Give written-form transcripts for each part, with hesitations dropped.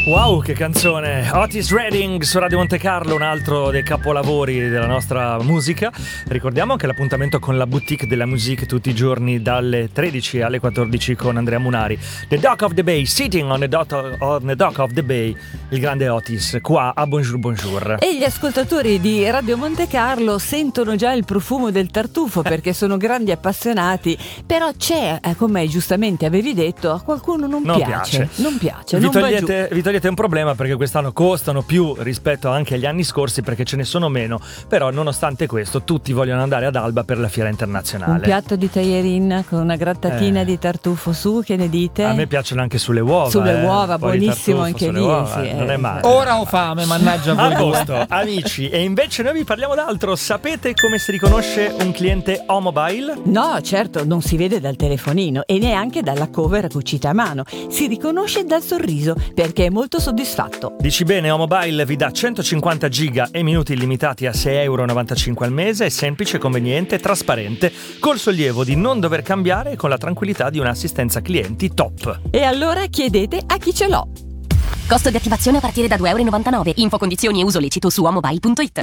Wow, che canzone! Otis Redding su Radio Monte Carlo, un altro dei capolavori della nostra musica. Ricordiamo anche l'appuntamento con la Boutique della Musique tutti i giorni dalle 13 alle 14 con Andrea Munari. The Dock of the Bay, sitting on the dock of the Bay, il grande Otis, qua a Bonjour Bonjour. E gli ascoltatori di Radio Monte Carlo sentono già il profumo del tartufo perché sono grandi appassionati, però c'è, come giustamente avevi detto, a qualcuno non piace. Non piace. Vi togliete un problema perché quest'anno costano più rispetto anche agli anni scorsi perché ce ne sono meno, però nonostante questo tutti vogliono andare ad Alba per la fiera internazionale. Un piatto di tagliarin con una grattatina di tartufo su, che ne dite? A me piacciono anche sulle uova. Sulle uova, buonissimo anche lì. Non è male. Ora ho fame, mannaggia voi. A posto, amici. E invece noi vi parliamo d'altro. Sapete come si riconosce un cliente O-Mobile? No, certo, non si vede dal telefonino e neanche dalla cover cucita a mano. Si riconosce dal sorriso perché è molto soddisfatto. Dici bene, O-Mobile vi dà 150 giga e minuti illimitati a €6,95 al mese, è semplice, conveniente, trasparente, col sollievo di non dover cambiare e con la tranquillità di un'assistenza clienti top. E allora chiedete a chi ce l'ho. Costo di attivazione a partire da €2,99. Info, condizioni e uso lecito su omobile.it.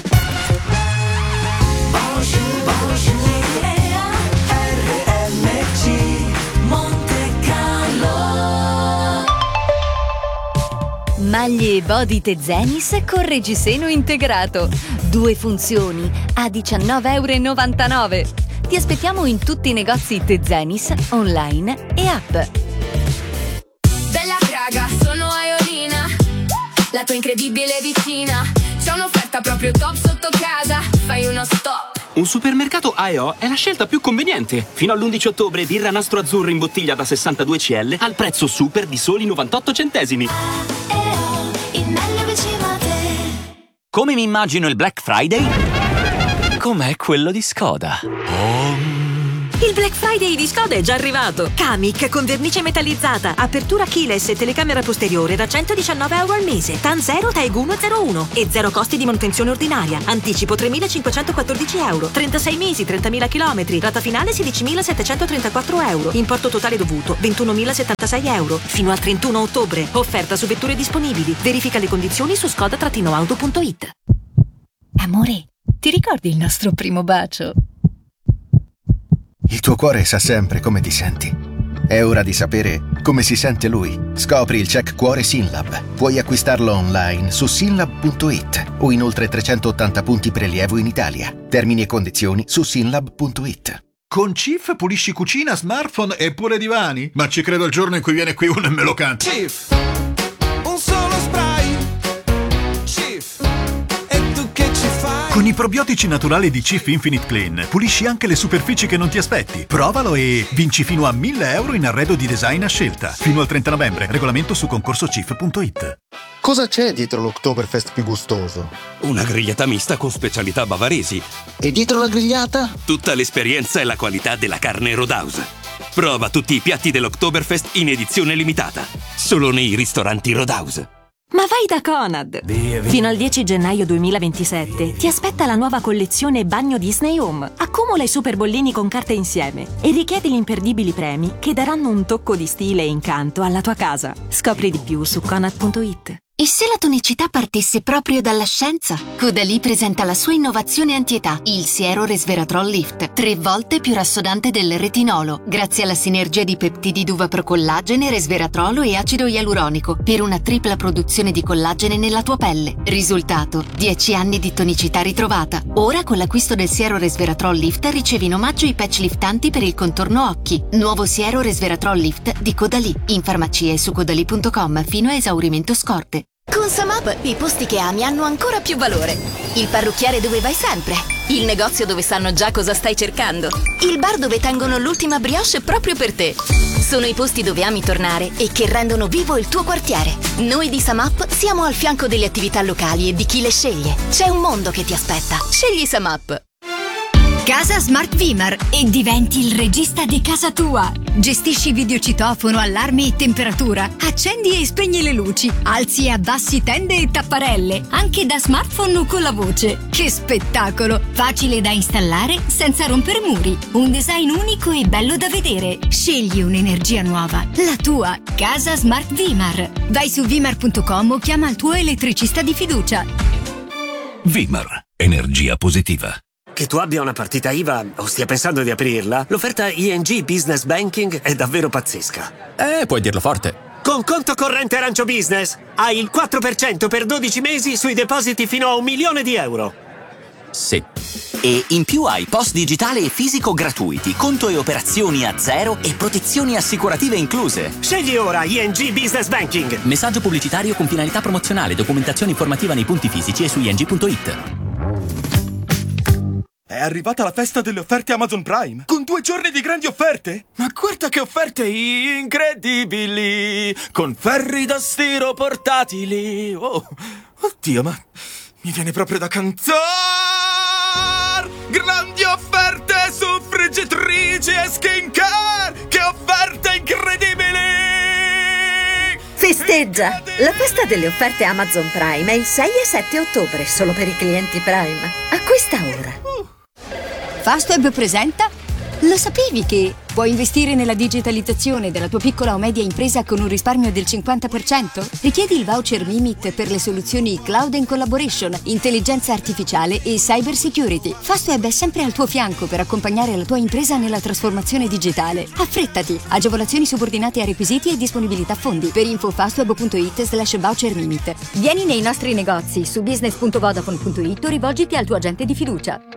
Maglie Body Tezenis con reggiseno integrato. 2 funzioni a €19,99. Ti aspettiamo in tutti i negozi Tezenis, online e app. Bella raga, sono Aiolina, la tua incredibile vicina. C'è un'offerta proprio top sotto casa, fai uno stop. Un supermercato AEO è la scelta più conveniente. Fino all'11 ottobre birra Nastro Azzurro in bottiglia da 62 CL al prezzo super di soli 98 centesimi. Come mi immagino il Black Friday? Com'è quello di Skoda. Il Black Friday di Skoda è già arrivato. Kamiq con vernice metallizzata, apertura keyless e telecamera posteriore da €119 al mese. TAN 0, TAEG 101 e 0 costi di manutenzione ordinaria. Anticipo €3.514. 36 mesi, 30.000 km. Rata finale €16.734. Importo totale dovuto €21.076. Fino al 31 ottobre. Offerta su vetture disponibili. Verifica le condizioni su skoda-auto.it. Amore, ti ricordi il nostro primo bacio? Il tuo cuore sa sempre come ti senti. È ora di sapere come si sente lui. Scopri il check cuore Synlab. Puoi acquistarlo online su synlab.it o in oltre 380 punti prelievo in Italia. Termini e condizioni su synlab.it. Con Cif pulisci cucina, smartphone e pure divani? Ma ci credo il giorno in cui viene qui uno e me lo canta. Cif, un solo spray. Cif, e tu che ci fai? Con i probiotici naturali di Cif Infinite Clean pulisci anche le superfici che non ti aspetti. Provalo e vinci fino a €1.000 in arredo di design a scelta. Fino al 30 novembre. Regolamento su concorsocif.it. Cosa c'è dietro l'Oktoberfest più gustoso? Una grigliata mista con specialità bavaresi. E dietro la grigliata? Tutta l'esperienza e la qualità della carne Roadhouse. Prova tutti i piatti dell'Oktoberfest in edizione limitata. Solo nei ristoranti Roadhouse. Ma vai da Conad! Via. Fino al 10 gennaio 2027 ti aspetta la nuova collezione Bagno Disney Home. Accumula i super bollini con carte insieme e richiedi gli imperdibili premi che daranno un tocco di stile e incanto alla tua casa. Scopri di più su Conad.it. E se la tonicità partisse proprio dalla scienza? Caudalie presenta la sua innovazione antietà, il siero resveratrol lift, 3 volte più rassodante del retinolo, grazie alla sinergia di peptidi d'uva procollagene, resveratrolo e acido ialuronico, per una tripla produzione di collagene nella tua pelle. Risultato: 10 anni di tonicità ritrovata. Ora con l'acquisto del siero resveratrol lift ricevi in omaggio i patch liftanti per il contorno occhi. Nuovo siero resveratrol lift di Caudalie, in farmacia e su caudalie.com fino a esaurimento scorte. Con Samap i posti che ami hanno ancora più valore. Il parrucchiere dove vai sempre. Il negozio dove sanno già cosa stai cercando. Il bar dove tengono l'ultima brioche proprio per te. Sono i posti dove ami tornare e che rendono vivo il tuo quartiere. Noi di Samap siamo al fianco delle attività locali e di chi le sceglie. C'è un mondo che ti aspetta. Scegli Samap. Casa Smart Vimar e diventi il regista di casa tua. Gestisci videocitofono, allarme e temperatura. Accendi e spegni le luci. Alzi e abbassi tende e tapparelle. Anche da smartphone o con la voce. Che spettacolo! Facile da installare senza rompere muri. Un design unico e bello da vedere. Scegli un'energia nuova. La tua Casa Smart Vimar. Vai su vimar.com o chiama il tuo elettricista di fiducia. Vimar. Energia positiva. Che tu abbia una partita IVA o stia pensando di aprirla, l'offerta ING Business Banking è davvero pazzesca. Puoi dirlo forte. Con conto corrente Arancio Business hai il 4% per 12 mesi sui depositi fino a €1.000.000. Sì. E in più hai post digitale e fisico gratuiti, conto e operazioni a zero e protezioni assicurative incluse. Scegli ora ING Business Banking. Messaggio pubblicitario con finalità promozionale, documentazione informativa nei punti fisici e su ing.it. È arrivata la festa delle offerte Amazon Prime, con 2 giorni di grandi offerte. Ma guarda che offerte incredibili, con ferri da stiro portatili. Oh, oddio, ma mi viene proprio da cantare. Grandi offerte su friggitrici e skincare. Che offerte incredibili! Festeggia! La festa delle offerte Amazon Prime è il 6 e 7 ottobre, solo per i clienti Prime. A questa ora. Fastweb presenta. Lo sapevi che puoi investire nella digitalizzazione della tua piccola o media impresa con un risparmio del 50%? Richiedi il voucher Mimit per le soluzioni Cloud and Collaboration, intelligenza artificiale e cyber security. Fastweb è sempre al tuo fianco per accompagnare la tua impresa nella trasformazione digitale. Affrettati! Agevolazioni subordinate a requisiti e disponibilità fondi. Per info fastweb.it/voucher Mimit. Vieni nei nostri negozi su business.vodafone.it o rivolgiti al tuo agente di fiducia.